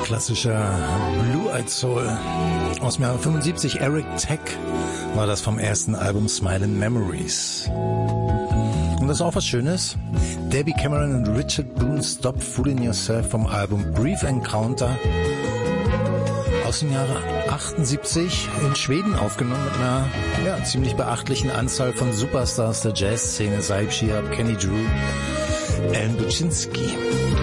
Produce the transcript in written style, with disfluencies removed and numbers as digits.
klassischer Blue-Eyed Soul. Aus dem Jahr 75, Eric Tech, war das vom ersten Album Smiling Memories. Und das ist auch was Schönes. Debbie Cameron und Richard Boone, Stop Fooling Yourself vom Album Brief Encounter aus dem Jahre 78 in Schweden aufgenommen mit einer ziemlich beachtlichen Anzahl von Superstars der Jazzszene, Saib Shihab, Kenny Drew, Alan Buczynski.